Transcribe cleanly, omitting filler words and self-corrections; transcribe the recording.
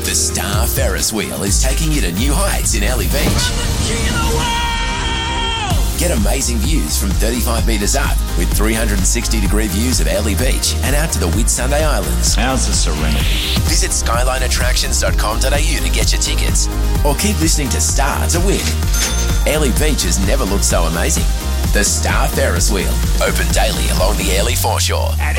The Star Ferris Wheel is taking you to new heights in Airlie Beach. Get amazing views from 35 metres up with 360-degree views of Airlie Beach and out to the Whitsunday Islands. How's the serenity? Visit skylineattractions.com.au to get your tickets or keep listening to Star to win. Airlie Beach has never looked so amazing. The Star Ferris Wheel, open daily along the Airlie foreshore.